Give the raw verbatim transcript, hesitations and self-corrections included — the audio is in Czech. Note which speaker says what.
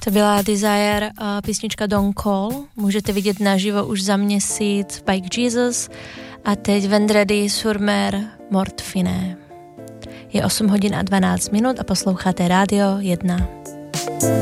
Speaker 1: To byla Desire, písnička Don't Call. Můžete vidět naživo už za měsíc v Bike Jesus a teď Vendredi sur mer Mortfine. Je osm hodin a dvanáct minut a posloucháte Rádio jedna.